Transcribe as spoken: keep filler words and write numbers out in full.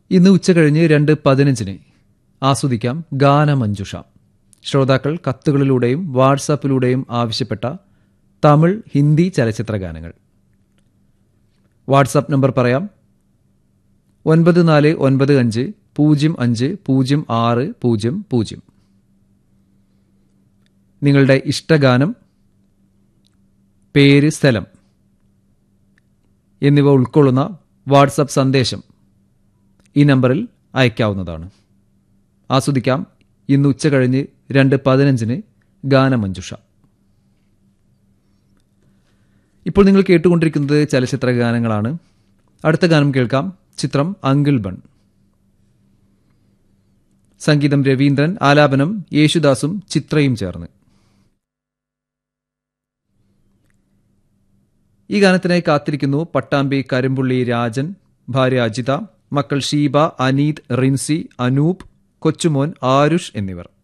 ഇന്ന് ഉച്ചകഴിഞ്ഞ് രണ്ട് പതിനഞ്ചിന് ആസ്വദിക്കാം ഗാനമഞ്ജുഷ. ശ്രോതാക്കൾ കത്തുകളിലൂടെയും വാട്സാപ്പിലൂടെയും ആവശ്യപ്പെട്ട തമിഴ്, ഹിന്ദി ചലച്ചിത്ര ഗാനങ്ങൾ. വാട്സാപ്പ് നമ്പർ പറയാം: ഒൻപത് നാല് ഒൻപത് അഞ്ച് പൂജ്യം അഞ്ച് പൂജ്യം ആറ് പൂജ്യം പൂജ്യം. നിങ്ങളുടെ ഇഷ്ടഗാനം, പേര്, സ്ഥലം എന്നിവ ഉൾക്കൊള്ളുന്ന വാട്സാപ്പ് സന്ദേശം ഈ നമ്പറിൽ അയക്കാവുന്നതാണ്. ആസ്വദിക്കാം ഇന്ന് ഉച്ചകഴിഞ്ഞ് രണ്ട് പതിനഞ്ചിന് ഗാനമഞ്ജുഷ. ഇപ്പോൾ നിങ്ങൾ കേട്ടുകൊണ്ടിരിക്കുന്നത് ചലച്ചിത്ര ഗാനങ്ങളാണ്. അടുത്ത ഗാനം കേൾക്കാം. ചിത്രം അങ്കിൾ ബൺ. സംഗീതം രവീന്ദ്രൻ, ആലാപനം യേശുദാസും ചിത്രയും ചേർന്ന്. ഈ ഗാനത്തിനായി കാത്തിരിക്കുന്നു പട്ടാമ്പി കരിമ്പുള്ളി രാജൻ, ഭാര്യ അജിത, മക്കൾ ഷീബ, അനീത്, റിൻസി, അനൂപ്, കൊച്ചുമോൻ ആരുഷ് എന്നിവർ.